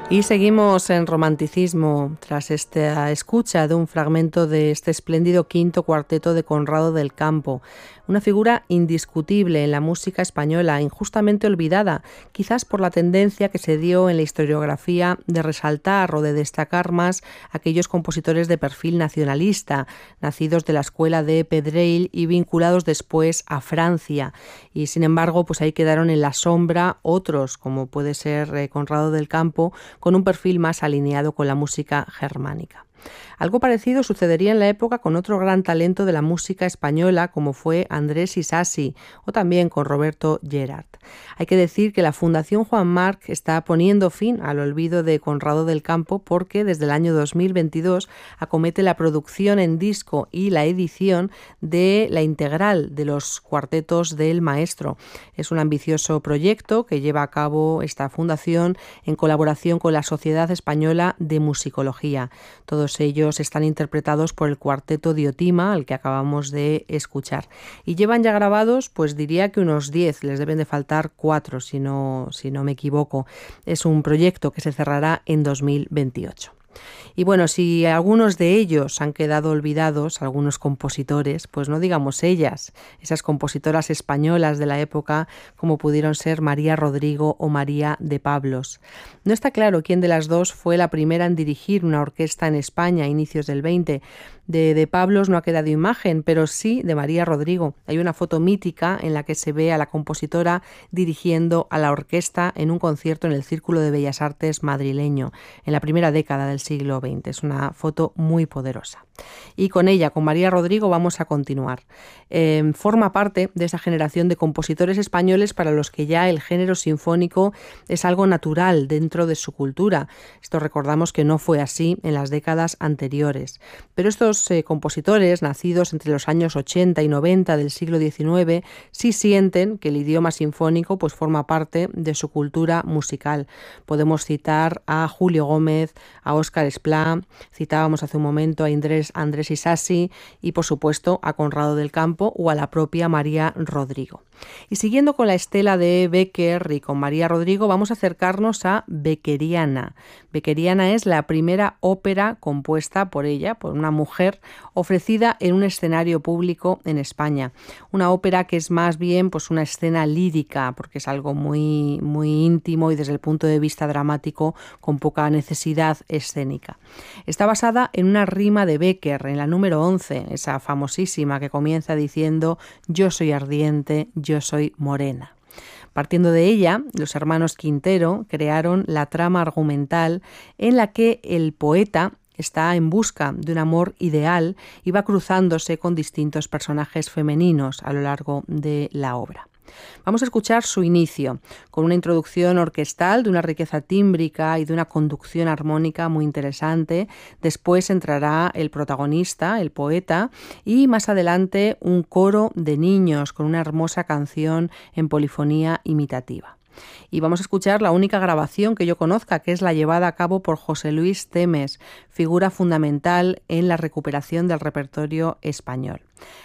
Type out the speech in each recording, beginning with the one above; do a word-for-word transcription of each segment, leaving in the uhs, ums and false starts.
Y seguimos en romanticismo tras esta escucha de un fragmento de este espléndido quinto cuarteto de Conrado del Campo, una figura indiscutible en la música española, injustamente olvidada, quizás por la tendencia que se dio en la historiografía de resaltar o de destacar más aquellos compositores de perfil nacionalista, nacidos de la escuela de Pedrell y vinculados después a Francia. Y sin embargo, pues ahí quedaron en la sombra otros, como puede ser eh, Conrado del Campo, con un perfil más alineado con la música germánica. Algo parecido sucedería en la época con otro gran talento de la música española como fue Andrés Isasi o también con Roberto Gerhard. Hay que decir que la Fundación Juan March está poniendo fin al olvido de Conrado del Campo porque desde el año dos mil veintidós acomete la producción en disco y la edición de la integral de los cuartetos del maestro. Es un ambicioso proyecto que lleva a cabo esta fundación en colaboración con la Sociedad Española de Musicología. Todos ellos están interpretados por el cuarteto Diotima, al que acabamos de escuchar. Y llevan ya grabados, pues diría que unos diez, les deben de faltar cuatro, si no, si no me equivoco. Es un proyecto que se cerrará en dos mil veintiocho. Y bueno, si algunos de ellos han quedado olvidados, algunos compositores, pues no digamos ellas, esas compositoras españolas de la época como pudieron ser María Rodrigo o María de Pablos. No está claro quién de las dos fue la primera en dirigir una orquesta en España a inicios del veinte. De, de Pablos no ha quedado imagen, pero sí de María Rodrigo. Hay una foto mítica en la que se ve a la compositora dirigiendo a la orquesta en un concierto en el Círculo de Bellas Artes madrileño, en la primera década del siglo veinte. Es una foto muy poderosa. Y con ella, con María Rodrigo, vamos a continuar. Eh, forma parte de esa generación de compositores españoles para los que ya el género sinfónico es algo natural dentro de su cultura. Esto recordamos que no fue así en las décadas anteriores. Pero estos eh, compositores, nacidos entre los años ochenta y noventa del siglo diecinueve, sí sienten que el idioma sinfónico pues, forma parte de su cultura musical. Podemos citar a Julio Gómez, a Óscar Esplá, citábamos hace un momento a Andrés, Andrés Isasi y, por supuesto, a Conrado del Campo o a la propia María Rodrigo. Y siguiendo con la estela de Becker y con María Rodrigo, vamos a acercarnos a Beckeriana. Beckeriana es la primera ópera compuesta por ella, por una mujer, ofrecida en un escenario público en España. Una ópera que es más bien pues, una escena lírica, porque es algo muy, muy íntimo y desde el punto de vista dramático con poca necesidad escénica. Está basada en una rima de Becker, en la número once, esa famosísima que comienza diciendo «Yo soy ardiente, yo soy morena». Partiendo de ella, los hermanos Quintero crearon la trama argumental en la que el poeta está en busca de un amor ideal y va cruzándose con distintos personajes femeninos a lo largo de la obra. Vamos a escuchar su inicio, con una introducción orquestal de una riqueza tímbrica y de una conducción armónica muy interesante. Después entrará el protagonista, el poeta, y más adelante un coro de niños con una hermosa canción en polifonía imitativa. Y vamos a escuchar la única grabación que yo conozca, que es la llevada a cabo por José Luis Temes, figura fundamental en la recuperación del repertorio español.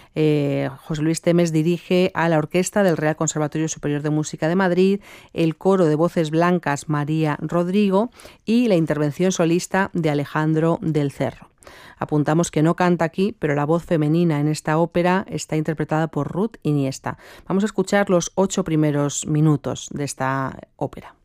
Eh, José Luis Temes dirige a la orquesta del Real Conservatorio Superior de Música de Madrid, el coro de voces blancas María Rodrigo y la intervención solista de Alejandro del Cerro. Apuntamos que no canta aquí, pero la voz femenina en esta ópera está interpretada por Ruth Iniesta. Vamos a escuchar los ocho primeros minutos de esta ópera.